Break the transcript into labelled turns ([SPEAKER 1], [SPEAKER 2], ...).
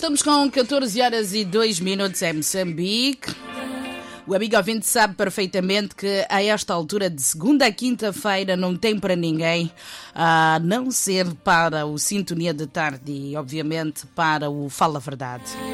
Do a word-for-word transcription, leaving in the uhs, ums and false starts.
[SPEAKER 1] Estamos com catorze horas e dois minutos em Moçambique. O amigo ouvinte sabe perfeitamente que a esta altura de segunda a quinta-feira não tem para ninguém, a não ser para o Sintonia de Tarde e, obviamente, para o Fala Verdade.